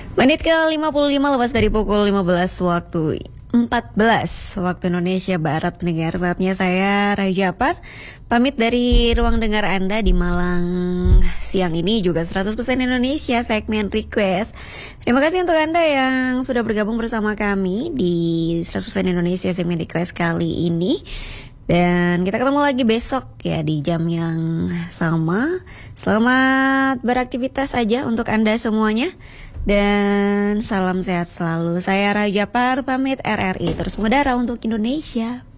Menit ke 55 lepas dari pukul 15 waktu 14 waktu Indonesia Barat. Pendengar, saatnya saya Raja Japar pamit dari ruang dengar Anda di Malang siang ini, juga 100% Indonesia segmen request. Terima kasih untuk Anda yang sudah bergabung bersama kami di 100% Indonesia segmen request kali ini. Dan kita ketemu lagi besok ya di jam yang sama. Selamat beraktivitas aja untuk Anda semuanya. Dan salam sehat selalu. Saya Raja Japar pamit, RRI terus mengudara untuk Indonesia.